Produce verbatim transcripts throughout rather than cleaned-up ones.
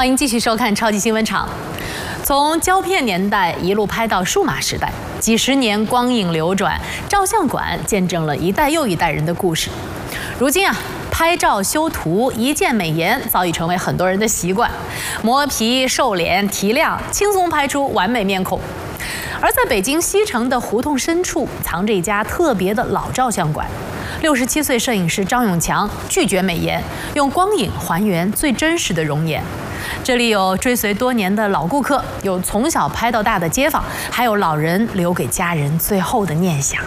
欢迎继续收看超级新闻场。从胶片年代一路拍到数码时代，几十年光影流转，照相馆见证了一代又一代人的故事。如今啊，拍照修图一键美颜早已成为很多人的习惯，磨皮、瘦脸、提亮，轻松拍出完美面孔。而在北京西城的胡同深处，藏着一家特别的老照相馆。六十七岁摄影师张永强拒绝美颜，用光影还原最真实的容颜。这里有追随多年的老顾客，有从小拍到大的街坊，还有老人留给家人最后的念想。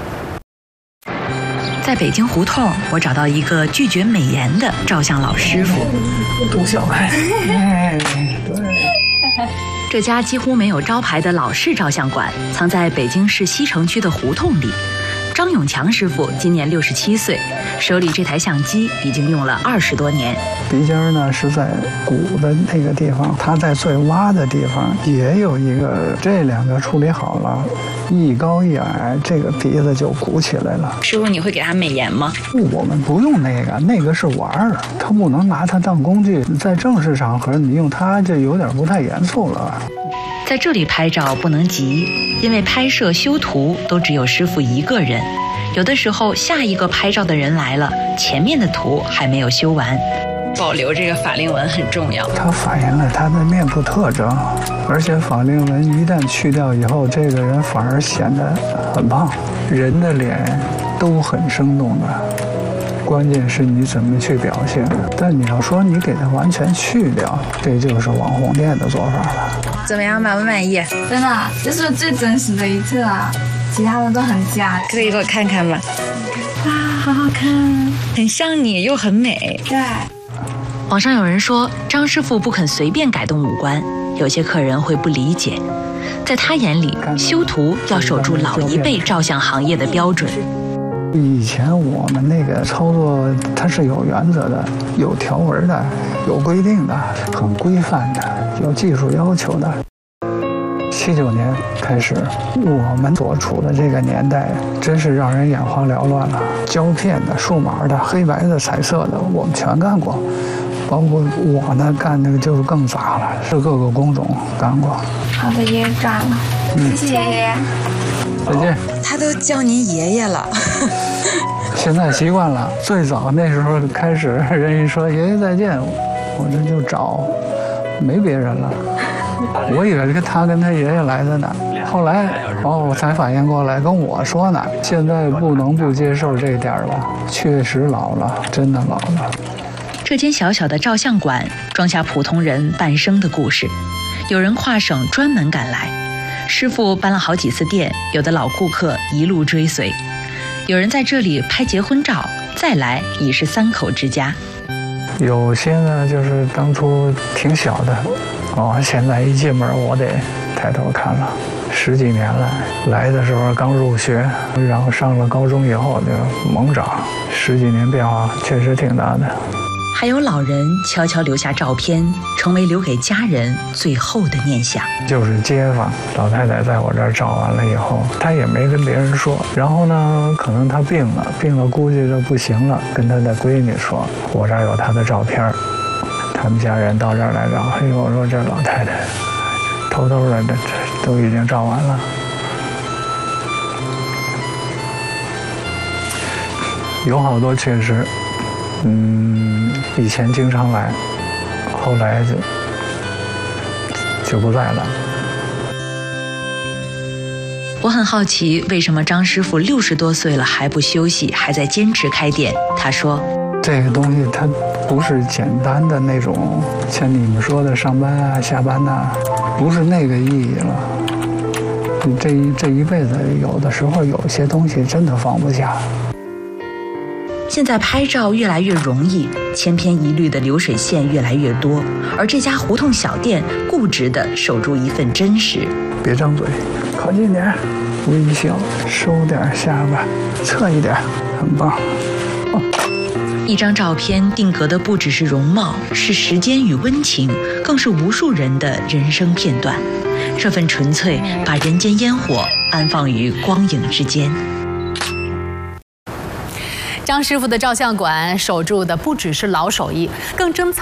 在北京胡同，我找到一个拒绝美颜的照相老师傅。 杜小开，哎，对。 这家几乎没有招牌的老式照相馆，藏在北京市西城区的胡同里。张永强师傅今年六十七岁，手里这台相机已经用了二十多年。 鼻尖呢是在鼓的那个地方，它在最洼的地方也有一个，这两个处理好了，一高一矮，这个鼻子就鼓起来了。 师傅，你会给他美颜吗？ 我们不用那个，那个是玩儿，他不能拿它当工具。在正式场合，你用它就有点不太严肃了。 在这里拍照不能急，因为拍摄修图都只有师傅一个人，有的时候下一个拍照的人来了，前面的图还没有修完。保留这个法令纹很重要， 它反映了他的面部特征，而且法令纹一旦去掉以后，这个人反而显得很胖。人的脸都很生动的，关键是你怎么去表现。但你要说你给它完全去掉，这就是网红店的做法了。 怎么样，满不满意？ 真的，这是最真实的一次啊，其他的都很假。 可以给我看看吗？ 哇，好好看， 很像你又很美。 对。 网上有人说张师傅不肯随便改动五官，有些客人会不理解。在他眼里，修图要守住老一辈照相行业的标准。 以前我们那个操作它是有原则的，有条文的，有规定的，很规范的，有技术要求的。七九年开始，我们所处的这个年代真是让人眼花缭乱了。胶片的、数码的、黑白的、彩色的，我们全干过。包括我呢，干那个就是更杂了，是各个工种干过。 好的，爷爷赚了，嗯、谢谢爷爷。 再见。 他都叫您爷爷了。 现在习惯了。最早那时候开始，人一说爷爷再见，我这就找，没别人了。我以为是他跟他爷爷来的呢，后来哦，我才反应过来，跟我说呢。现在不能不接受这点了，确实老了，真的老了。 这间小小的照相馆装下普通人半生的故事，有人跨省专门赶来，师傅搬了好几次店，有的老顾客一路追随，有人在这里拍结婚照，再来已是三口之家。 有些呢就是当初挺小的，哦，现在一进门我得抬头看了。十几年了，来的时候刚入学，然后上了高中以后就猛长，十几年变化确实挺大的。 还有老人悄悄留下照片，成为留给家人最后的念想。 就是街坊老太太在我这儿照完了以后，她也没跟别人说。然后呢，可能她病了，病了估计就不行了，跟她的闺女说，我这儿有她的照片。他们家人到这儿来找，哎呦，我说这老太太偷偷的，这这都已经照完了。有好多确实。嗯，以前经常来，后来就就不在了。 我很好奇，为什么张师傅六十多岁了还不休息，还在坚持开店？他说：“ 这个东西它不是简单的那种，像你们说的上班啊、下班呐、啊，不是那个意义了。你这一这一辈子，有的时候有些东西真的放不下。” 现在拍照越来越容易，千篇一律的流水线越来越多，而这家胡同小店固执地守住一份真实。 别张嘴，靠近点，微笑，收点下巴，侧一点，很棒。哦、 一张照片定格的不只是容貌，是时间与温情，更是无数人的人生片段。这份纯粹，把人间烟火安放于光影之间。 张师傅的照相馆守住的不只是老手艺，更珍藏